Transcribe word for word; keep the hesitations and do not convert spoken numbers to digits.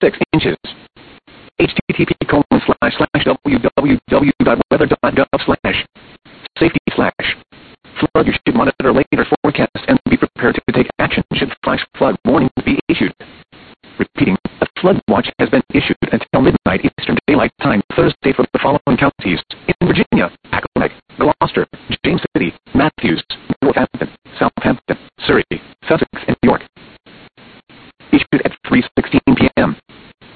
six inches. http colon slash slash www dot weather dot gov slash safety slash flood. You should monitor later forecast and be prepared to take action should flash flood warnings be issued. Repeating, a flood watch has been issued until midnight Eastern Daylight Time Thursday for the following counties: in Virginia, Accomack, Gloucester, James